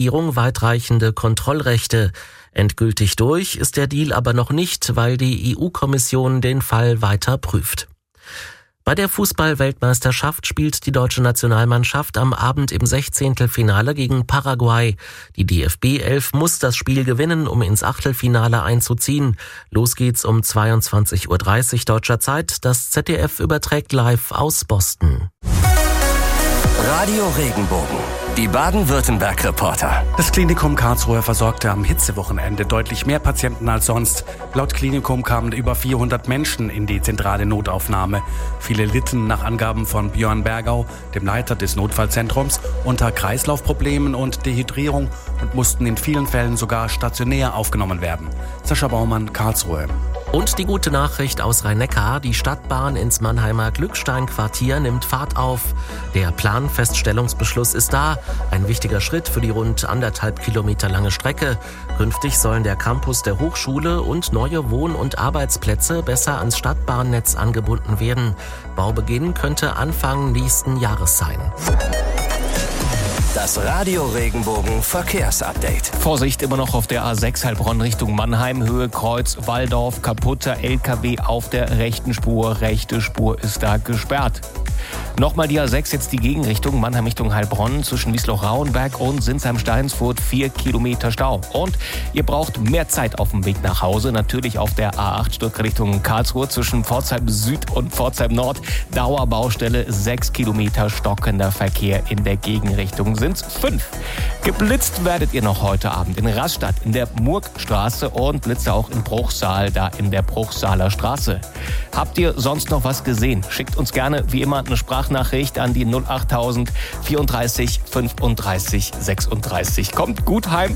weitreichende Kontrollrechte. Endgültig durch ist der Deal aber noch nicht, weil die EU-Kommission den Fall weiter prüft. Bei der Fußball-Weltmeisterschaft spielt die deutsche Nationalmannschaft am Abend im 16. Finale gegen Paraguay. Die DFB 11 muss das Spiel gewinnen, um ins Achtelfinale einzuziehen. Los geht's um 22:30 Uhr deutscher Zeit. Das ZDF überträgt live aus Boston. Radio Regenbogen, die Baden-Württemberg-Reporter. Das Klinikum Karlsruhe versorgte am Hitzewochenende deutlich mehr Patienten als sonst. Laut Klinikum kamen über 400 Menschen in die zentrale Notaufnahme. Viele litten nach Angaben von Björn Bergau, dem Leiter des Notfallzentrums, unter Kreislaufproblemen und Dehydrierung und mussten in vielen Fällen sogar stationär aufgenommen werden. Sascha Baumann, Karlsruhe. Und die gute Nachricht aus Rhein-Neckar, die Stadtbahn ins Mannheimer Glückstein-Quartier nimmt Fahrt auf. Der Planfeststellungsbeschluss ist da, ein wichtiger Schritt für die rund 1,5 Kilometer lange Strecke. Künftig sollen der Campus der Hochschule und neue Wohn- und Arbeitsplätze besser ans Stadtbahnnetz angebunden werden. Baubeginn könnte Anfang nächsten Jahres sein. Das Radio Regenbogen Verkehrsupdate. Vorsicht immer noch auf der A6 Heilbronn Richtung Mannheim, Höhe Kreuz, Walldorf, kaputter LKW auf der rechten Spur. Rechte Spur ist da gesperrt. Nochmal die A6, jetzt die Gegenrichtung, Mannheim Richtung Heilbronn, zwischen Wiesloch-Rauenberg und Sinsheim-Steinsfurt, 4 Kilometer Stau. Und ihr braucht mehr Zeit auf dem Weg nach Hause, natürlich auf der A8 Stuttgart Richtung Karlsruhe, zwischen Pforzheim Süd und Pforzheim Nord, Dauerbaustelle, 6 Kilometer stockender Verkehr in der Gegenrichtung sind's 5. Geblitzt werdet ihr noch heute Abend in Rastatt, in der Murgstraße und Blitze auch in Bruchsal, da in der Bruchsaler Straße. Habt ihr sonst noch was gesehen? Schickt uns gerne wie immer eine Sprachnachricht an die 08000 34 35 36. Kommt gut heim.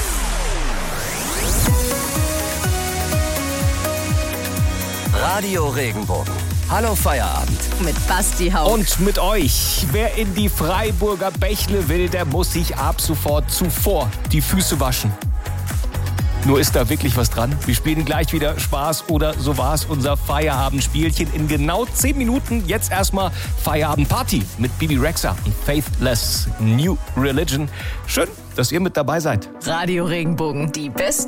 Radio Regenbogen. Hallo Feierabend. Mit Basti Hauck. Und mit euch. Wer in die Freiburger Bächle will, der muss sich ab sofort zuvor die Füße waschen. Nur ist da wirklich was dran? Wir spielen gleich wieder Spaß oder so war's, unser Feierabendspielchen in genau 10 Minuten. Jetzt erstmal Feierabendparty mit Bibi Rexha und Faithless New Religion. Schön, dass ihr mit dabei seid. Radio Regenbogen, die besten